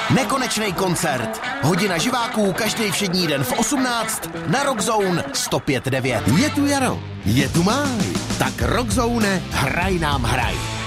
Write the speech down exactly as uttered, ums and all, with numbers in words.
Nekonečný koncert. Hodina živáků každý všední den v osmnáct na Rockzone sto pět devět. Je tu jaro, je tu máj, tak Rockzone, hraj nám hraj.